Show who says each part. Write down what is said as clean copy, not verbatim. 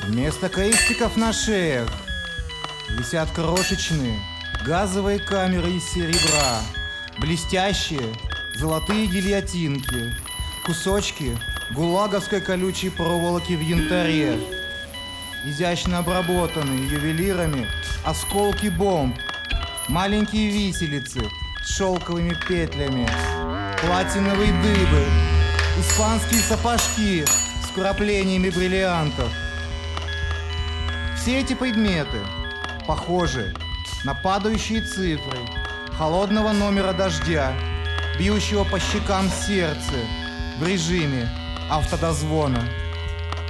Speaker 1: Вместо крестиков на шеях висят крошечные газовые камеры из серебра, блестящие золотые гильотинки, кусочки гулаговской колючей проволоки в янтаре, изящно обработанные ювелирами осколки бомб, маленькие виселицы с шелковыми петлями, платиновые дыбы, испанские сапожки с вкраплениями бриллиантов. Все эти предметы похожи на падающие цифры холодного номера дождя, бьющего по щекам сердце в режиме автодозвона.